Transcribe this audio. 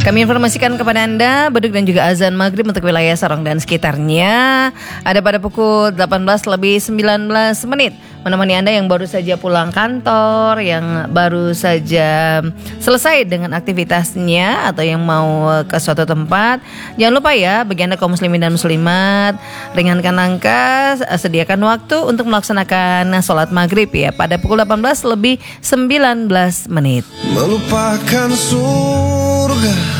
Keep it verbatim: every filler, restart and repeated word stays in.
Kami informasikan kepada Anda beduk dan juga azan maghrib untuk wilayah Sorong dan sekitarnya ada pada pukul delapan belas lebih sembilan belas menit. Menemani Anda yang baru saja pulang kantor, yang baru saja selesai dengan aktivitasnya atau yang mau ke suatu tempat. Jangan lupa ya, bagi Anda kaum muslimin dan muslimat, ringankan langkah, sediakan waktu untuk melaksanakan sholat maghrib ya pada pukul delapan belas lebih sembilan belas menit. Melupakan surga